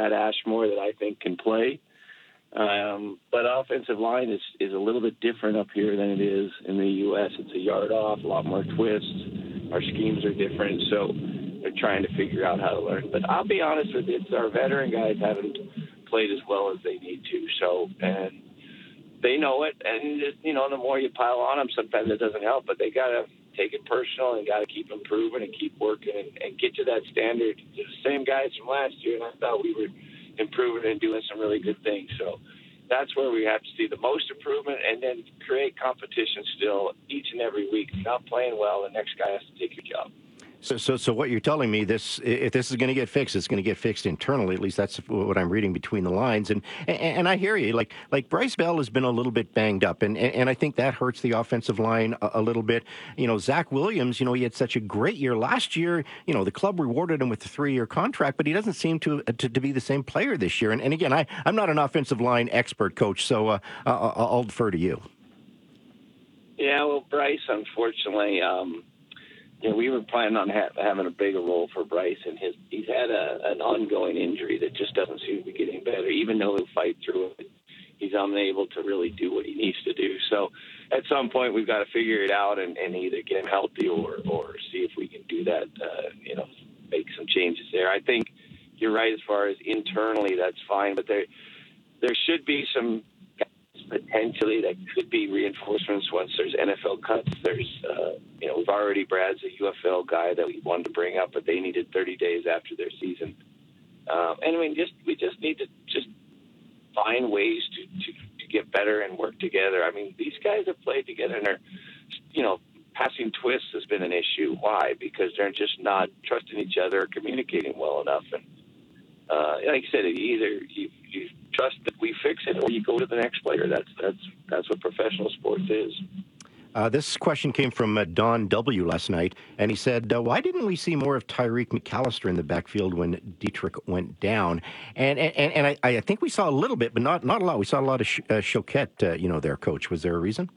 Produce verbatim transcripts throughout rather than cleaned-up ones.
at Ashmore that I think can play. Um, but offensive line is, is a little bit different up here than it is in the U S. It's a yard off, a lot more twists. Our schemes are different, so they're trying to figure out how to learn. But I'll be honest with you, it's our veteran guys haven't played as well as they need to. So, and they know it. And, you know, the more you pile on them, sometimes it doesn't help. But they got to take it personal and got to keep improving and keep working and, and get to that standard. The same guys from last year, and I thought we were improving and doing some really good things. So that's where we have to see the most improvement, and then create competition still each and every week. If you're not playing well, the next guy has to take your job. So, so, so what you're telling me, this if this is going to get fixed, it's going to get fixed internally. At least that's what I'm reading between the lines. And and, and I hear you. Like like Bryce Bell has been a little bit banged up, and, and, and I think that hurts the offensive line a, a little bit. You know, Zach Williams, you know, he had such a great year last year. You know, the club rewarded him with a three-year contract, but he doesn't seem to to, to be the same player this year. And, and again, I, I'm not an offensive line expert, Coach, so uh, I'll, I'll defer to you. Yeah, well, Bryce, unfortunately. Um, You know, we were planning on ha- having a bigger role for Bryce, and his he's had a, an ongoing injury that just doesn't seem to be getting better. Even though he'll fight through it, he's unable to really do what he needs to do. So at some point, we've got to figure it out and, and either get him healthy or, or see if we can do that, uh, you know, make some changes there. I think you're right as far as internally, that's fine, but there, there should be some potentially that could be reinforcements once there's N F L cuts. There's, uh, you know, we've already, Brad's a U F L guy that we wanted to bring up, but they needed thirty days after their season. Um, and I mean, just we just need to just find ways to, to, to get better and work together. I mean, these guys have played together, and they're, you know, passing twists has been an issue. Why? Because they're just not trusting each other or communicating well enough. And uh, like I said, either you, you trust that we fix it, or you go to the next player. That's that's that's what professional sports is. Uh, this question came from uh, Don W. last night, and he said, uh, why didn't we see more of Tyreek McAllister in the backfield when Dietrich went down? And and, and I, I think we saw a little bit, but not not a lot. We saw a lot of sh- uh, Choquette, uh, you know, there, Coach. Was there a reason?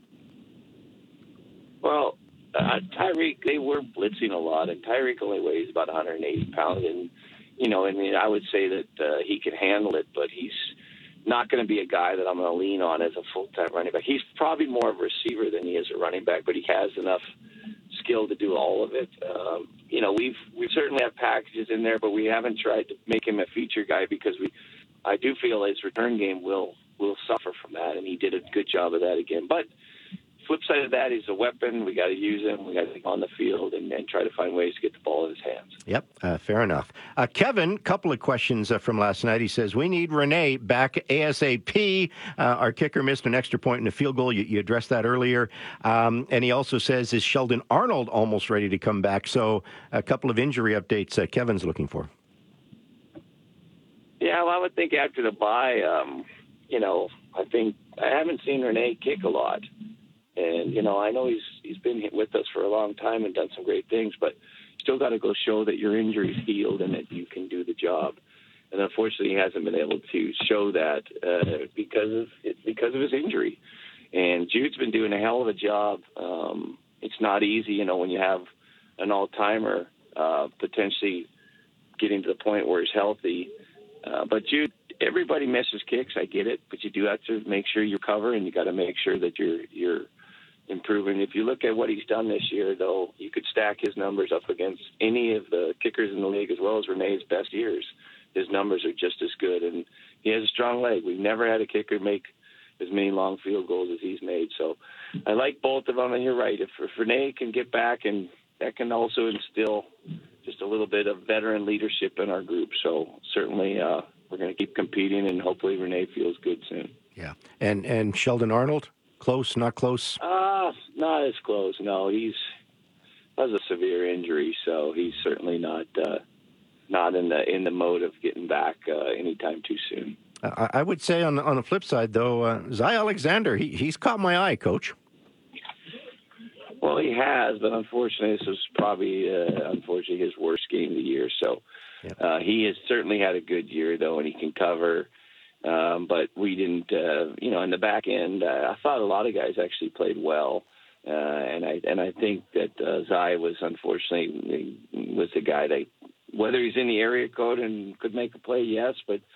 Well, uh, Tyreek, they were blitzing a lot, and Tyreek only weighs about one hundred eighty pounds, and you know, I mean, I would say that uh, he can handle it, but he's not going to be a guy that I'm going to lean on as a full-time running back. He's probably more of a receiver than he is a running back, but he has enough skill to do all of it. Um, you know, we've we certainly have packages in there, but we haven't tried to make him a feature guy because we, I do feel his return game will will suffer from that, and he did a good job of that again. But flip side of that, he's a weapon. We got to use him. We got to be on the field and, and try to find ways to get the ball in his hands. Yep, uh, fair enough. Uh, Kevin, couple of questions uh, from last night. He says, we need Rene back ASAP. Uh, our kicker missed an extra point in the field goal. You, you addressed that earlier. Um, and he also says, is Sheldon Arnold almost ready to come back? So a couple of injury updates uh, Kevin's looking for. Yeah, well, I would think after the bye, um, you know, I think I haven't seen Rene kick a lot. And, you know, I know he's he's been with us for a long time and done some great things, but still got to go show that your injury's healed and that you can do the job. And unfortunately, he hasn't been able to show that uh, because of because of his injury. And Jude's been doing a hell of a job. Um, it's not easy, you know, when you have an all-timer uh, potentially getting to the point where he's healthy. Uh, but Jude, everybody misses kicks. I get it, but you do have to make sure you cover, and you got to make sure that you're you're improving. If you look at what he's done this year, though, you could stack his numbers up against any of the kickers in the league as well as Rene's best years. His numbers are just as good, and he has a strong leg. We've never had a kicker make as many long field goals as he's made. So I like both of them, and you're right. If, if Rene can get back, and that can also instill just a little bit of veteran leadership in our group. So certainly uh, we're going to keep competing, and hopefully Rene feels good soon. Yeah. And, and Sheldon Arnold? Close, not close? Uh, not as close. No, he's has a severe injury, so he's certainly not uh, not in the in the mode of getting back uh, anytime too soon. I, I would say on the, on the flip side, though, uh, Zy Alexander, he, he's caught my eye, Coach. Well, he has, but unfortunately, this was probably uh, unfortunately his worst game of the year. So yeah. uh, he has certainly had a good year, though, and he can cover. Um, but we didn't, uh, you know, in the back end, uh, I thought a lot of guys actually played well. Uh, and I and I think that uh, Zy was, unfortunately, was the guy that, whether he's in the area code and could make a play, yes, but